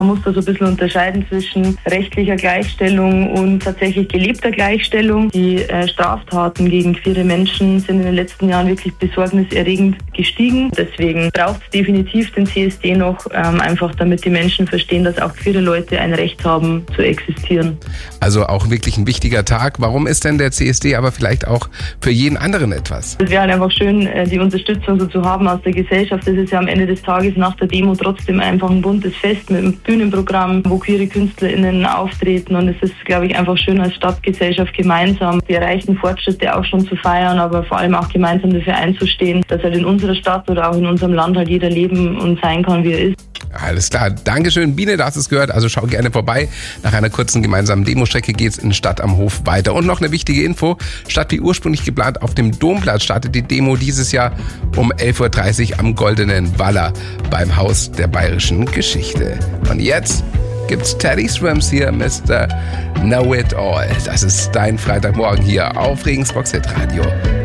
Man muss da so ein bisschen unterscheiden zwischen rechtlicher Gleichstellung und tatsächlich gelebter Gleichstellung. Die Straftaten gegen queere Menschen sind in den letzten Jahren wirklich besorgniserregend gestiegen. Deswegen braucht es definitiv den CSD noch, einfach damit die Menschen verstehen, dass auch queere Leute ein Recht haben zu existieren. Also auch wirklich ein wichtiger Tag. Warum ist denn der CSD aber vielleicht auch für jeden anderen etwas? Es wäre halt einfach schön, die Unterstützung so zu haben aus der Gesellschaft. Das ist ja am Ende des Tages nach der Demo trotzdem einfach ein buntes Fest mit einem Bühnenprogramm, wo queere KünstlerInnen auftreten. Und es ist, glaube ich, einfach schön als Stadtgesellschaft gemeinsam die erreichten Fortschritte auch schon zu feiern, aber vor allem auch gemeinsam dafür einzustehen, dass halt in unserer Stadt oder auch in unserem Land halt jeder leben und sein kann, wie er ist. Alles klar. Dankeschön, Biene, du hast es gehört. Also schau gerne vorbei. Nach einer kurzen gemeinsamen Demostrecke geht's in Stadt am Hof weiter. Und noch eine wichtige Info. Statt wie ursprünglich geplant auf dem Domplatz startet die Demo dieses Jahr um 11.30 Uhr am Goldenen Waller beim Haus der Bayerischen Geschichte. Und jetzt gibt's Teddy Swims hier, Mr. Know It All. Das ist dein Freitagmorgen hier auf Regensburg Hit Radio.